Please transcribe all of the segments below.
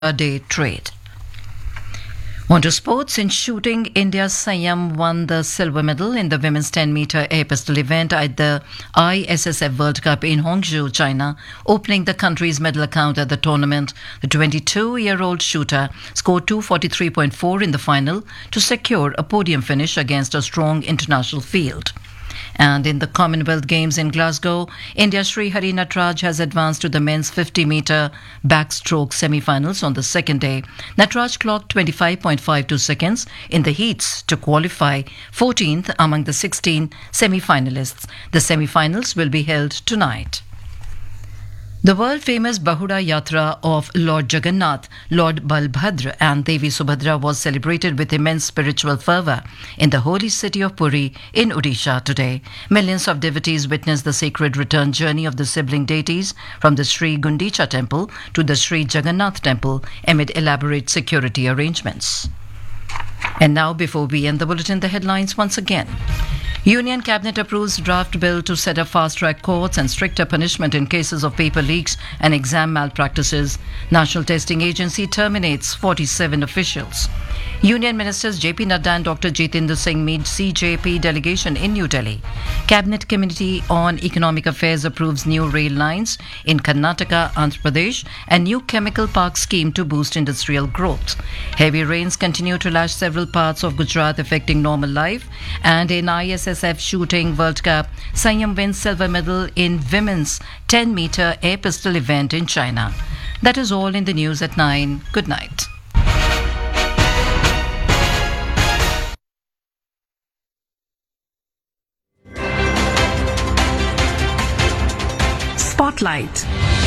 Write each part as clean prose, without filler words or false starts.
day trade. On to sports. In shooting, India's Sanyam won the silver medal in the women's 10-meter air pistol event at the ISSF World Cup in Hangzhou, China, opening the country's medal account at the tournament. The 22-year-old shooter scored 243.4 in the final to secure a podium finish against a strong international field. And in the Commonwealth Games in Glasgow, India's Sri Hari Nataraj has advanced to the men's 50-meter backstroke semi-finals on the second day. Nataraj clocked 25.52 seconds in the heats to qualify 14th among the 16 semi-finalists. The semi-finals will be held tonight. The world-famous Bahura Yatra of Lord Jagannath, Lord Balbhadra and Devi Subhadra was celebrated with immense spiritual fervour in the holy city of Puri in Odisha today. Millions of devotees witnessed the sacred return journey of the sibling deities from the Sri Gundicha temple to the Sri Jagannath temple amid elaborate security arrangements. And now, before we end the bulletin, the headlines once again. Union Cabinet approves draft bill to set up fast-track courts and stricter punishment in cases of paper leaks and exam malpractices. National Testing Agency terminates 47 officials. Union Ministers JP Nadda and Dr. Jitendra Singh meet CJP delegation in New Delhi. Cabinet Committee on Economic Affairs approves new rail lines in Karnataka, Andhra Pradesh and new chemical park scheme to boost industrial growth. Heavy rains continue to lash several parts of Gujarat, affecting normal life. And in ISSF Shooting World Cup, Sanyam wins silver medal in women's 10-meter air pistol event in China. That is all in the news at 9. Good night. Spotlight.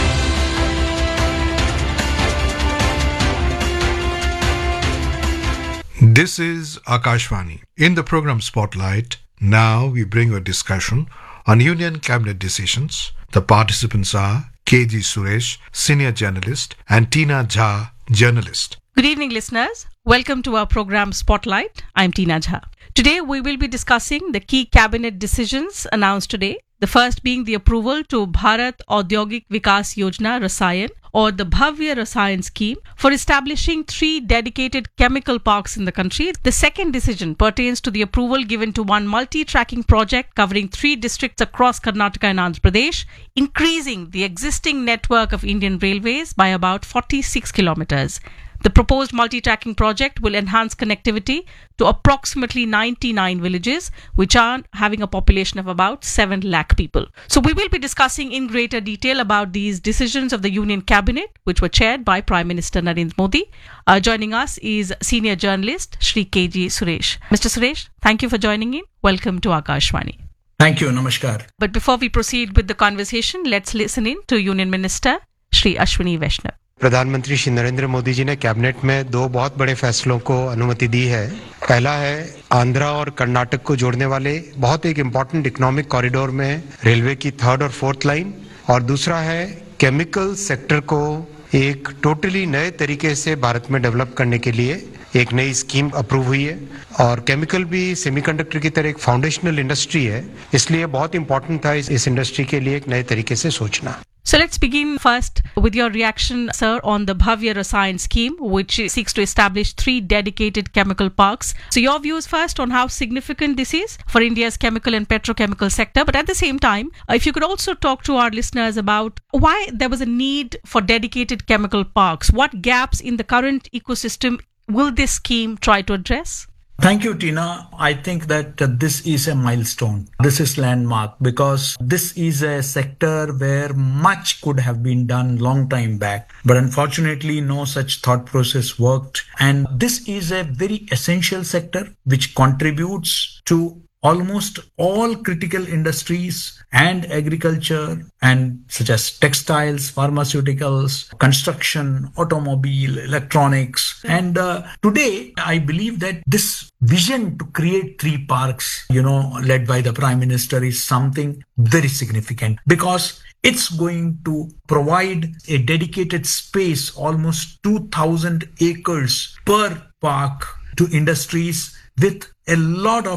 This is Akashvani. In the program Spotlight, now we bring a discussion on Union Cabinet decisions. The participants are KG Suresh, senior journalist, and Tina Jha, journalist. Good evening, listeners. Welcome to our program Spotlight. I'm Tina Jha. Today, we will be discussing the key cabinet decisions announced today. The first being the approval to Bharat Audyogik Vikas Yojana Rasayan, or the Bhavya Rasayan scheme, for establishing 3 dedicated chemical parks in the country. The second decision pertains to the approval given to one multi-tracking project covering 3 districts across Karnataka and Andhra Pradesh, increasing the existing network of Indian Railways by about 46 kilometers. The proposed multi-tracking project will enhance connectivity to approximately 99 villages, which are having a population of about 7 lakh people. So we will be discussing in greater detail about these decisions of the Union Cabinet, which were chaired by Prime Minister Narendra Modi. Joining us is senior journalist Shri KG Suresh. Mr. Suresh, thank you for joining in. Welcome to Akashvani. Thank you. Namaskar. But before we proceed with the conversation, let's listen in to Union Minister Shri Ashwini Vaishnav. प्रधानमंत्री श्री नरेंद्र मोदी जी ने cabinet में 2 बहुत बड़े फैसलों को अनुमति दी है। पहला है आंध्रा और कर्नाटक को जोड़ने वाले बहुत एक इम्पोर्टेंट इकोनॉमिक कॉरिडोर में रेलवे की 3rd और 4th लाइन, और दूसरा है केमिकल सेक्टर को एक टोटली नए तरीके से भारत में डेवलप करने के लिए एक नई स्कीम अप्रूव हुई है। और केमिकल भी सेमीकंडक्टर की तरह एक फाउंडेशनल इंडस्ट्री है, इसलिए बहुत इंपॉर्टेंट था इस इंडस्ट्री के लिए एक नए तरीके से सोचना। So let's begin first with your reaction, sir, on the Bhavya Rasayan scheme, which seeks to establish 3 dedicated chemical parks. So your views first on how significant this is for India's chemical and petrochemical sector. But at the same time, if you could also talk to our listeners about why there was a need for dedicated chemical parks. What gaps in the current ecosystem will this scheme try to address? Thank you, Tina. I think that this is a milestone. This is landmark because this is a sector where much could have been done long time back. But unfortunately, no such thought process worked. And this is a very essential sector which contributes to almost all critical industries and agriculture, and such as textiles, pharmaceuticals, construction, automobile, electronics. And today, I believe that this vision to create 3 parks, led by the Prime Minister, is something very significant because it's going to provide a dedicated space, almost 2,000 acres per park, to industries with a lot of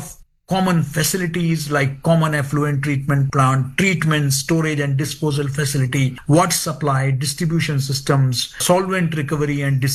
common facilities like common effluent treatment plant, treatment, storage and disposal facility, water supply, distribution systems, solvent recovery and